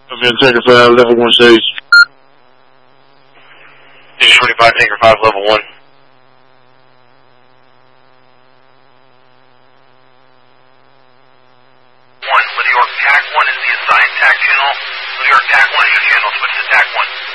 I'm in Tanker 5, level 1 stage. 25, Tanker 5, level 1. 1, New York, TAC 1 is the assigned TAC channel. New York, TAC 1 is your channel, switch to TAC 1.